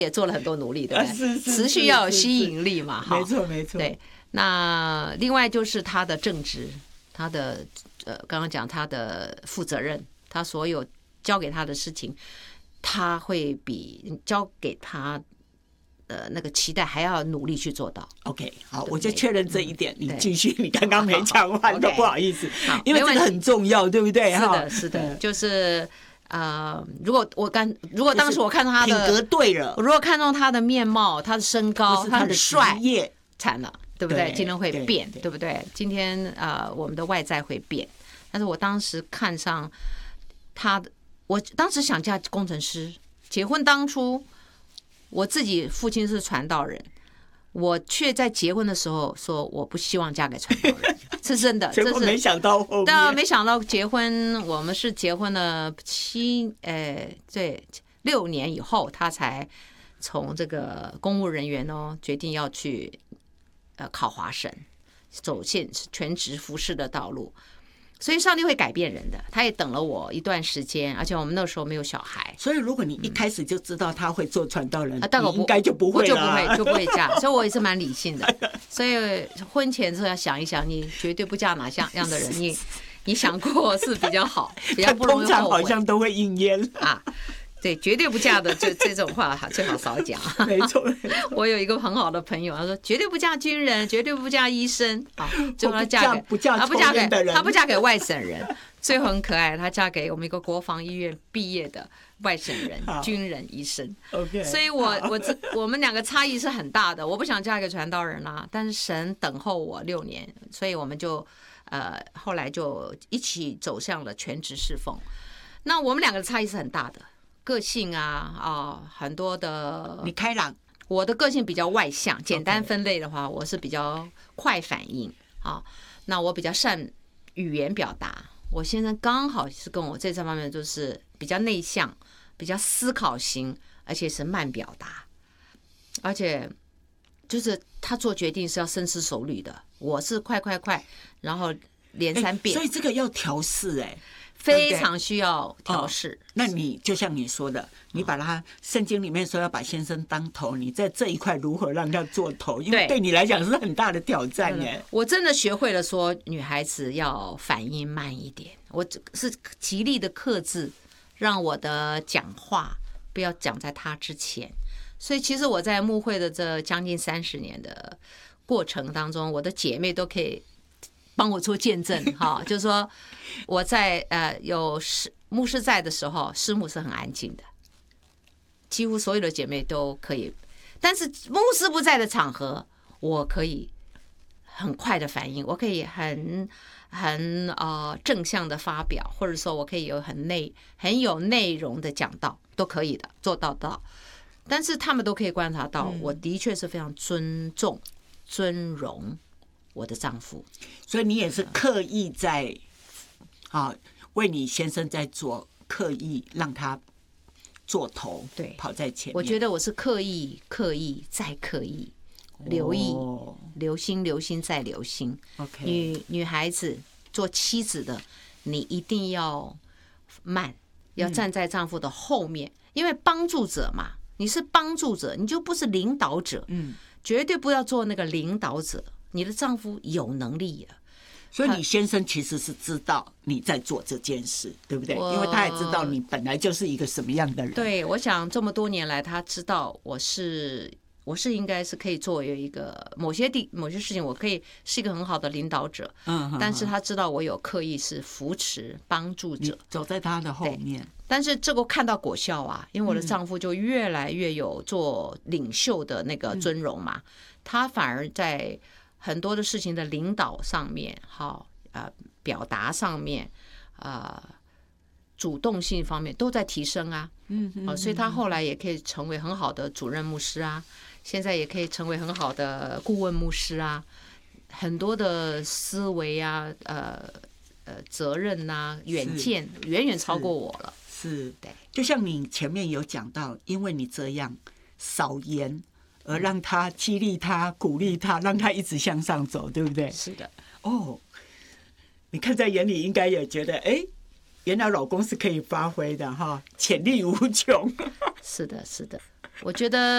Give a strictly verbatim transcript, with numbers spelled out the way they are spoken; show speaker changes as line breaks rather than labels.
也做了很多努力，对不对？
啊、是是是
持续要有吸引力嘛，
没错没错。
对，那另外就是他的正直，他的呃，刚刚讲他的负责任，他所有交给他的事情，他会比交给他的那个期待还要努力去做到。
OK， 好，我就确认这一点。嗯、你继续，你刚刚没讲完，
好好
都不好意思，因为这个很重要，对不对？
是的，是的，就是呃，如果我刚如果当时我看到他的
品格对了，
我如果看到他的面貌、他的身高、
他
的帅，
业
惨了。对不对？
对
今天会变，
对, 对,
对不对？今天呃，我们的外在会变，但是我当时看上他的，我当时想嫁工程师。结婚当初，我自己父亲是传道人，我却在结婚的时候说我不希望嫁给传道人，是真的。
结果没想到后面，
但没想到结婚，我们是结婚了七呃对六年以后，他才从这个公务人员哦决定要去。呃，考华神，走线全职服侍的道路，所以上帝会改变人的。他也等了我一段时间，而且我们那时候没有小孩，
所以如果你一开始就知道他会做传道人，嗯、
啊，但我
应该就不会了，
就不会就不会嫁。所以我也是蛮理性的。所以婚前之后要想一想，你绝对不嫁哪样样的人，你你想过是比较好，比较不容易后悔。
通常好像都会应验
啊。对，绝对不嫁的这这种话最好少讲。
没错，
我有一个很好的朋友，他说绝对不嫁军人，绝对不嫁医生啊，最后她嫁给
不嫁
她不嫁给她不嫁给外省人，最后很可爱，她嫁给我们一个国防医院毕业的外省人，军人医生。
OK，
所以我我我们两个差异是很大的。我不想嫁给传道人啦，但是神等候我六年，所以我们就呃后来就一起走向了全职侍奉。那我们两个的差异是很大的。个性啊啊、哦，很多的。
你开朗，
我的个性比较外向。简单分类的话， okay. 我是比较快反应啊、哦。那我比较善语言表达。我先生刚好是跟我这方面就是比较内向，比较思考型，而且是慢表达，而且就是他做决定是要深思熟虑的。我是快快快，然后连三遍。
所以这个要调试哎。
非常需要调试、
哦。那你就像你说的，你把他圣经里面说要把先生当头，你在这一块如何让他做头？因为对你来讲是很大的挑战耶。
我真的学会了说女孩子要反应慢一点，我是极力的克制，让我的讲话不要讲在他之前。所以其实我在牧会的这将近三十年的过程当中，我的姐妹都可以帮我做见证哈，就是说我在呃有师牧师在的时候，师母是很安静的，几乎所有的姐妹都可以。但是牧师不在的场合，我可以很快的反应，我可以很很呃正向的发表，或者说我可以有很内很有内容的讲道，都可以的做到到。但是他们都可以观察到，我的确是非常尊重、尊荣我的丈夫，
所以你也是刻意在啊为你先生在做，刻意让他做头，
对，
跑在前面。
我觉得我是刻意、刻意再刻意，留意、哦、留心、留心再留心。
OK，
女女孩子做妻子的，你一定要慢，要站在丈夫的后面，嗯、因为帮助者嘛，你是帮助者，你就不是领导者。嗯，绝对不要做那个领导者。你的丈夫有能力了，
所以你先生其实是知道你在做这件事，对不对？因为他也知道你本来就是一个什么样的人。
对，我想这么多年来，他知道我是我是应该是可以作为一个某些地某些事情，我可以是一个很好的领导者。嗯，但是他知道我有刻意是扶持帮助者，
走在他的后面。
但是这个看到果效啊，因为我的丈夫就越来越有做领袖的那个尊荣嘛，嗯、他反而在很多的事情的领导上面，好，呃，表达上面，呃，主动性方面都在提升啊。嗯嗯。所以他后来也可以成为很好的主任牧师啊，现在也可以成为很好的顾问牧师啊，很多的思维啊，呃呃，责任啊，远见远远超过我了。
是，对，就像你前面有讲到，因为你这样少言。而让他激励他、鼓励他，让他一直向上走，对不对？
是的。
哦，你看在眼里，应该也觉得，哎，原来老公是可以发挥的哈，潜力无穷。
是的，是的，我觉得。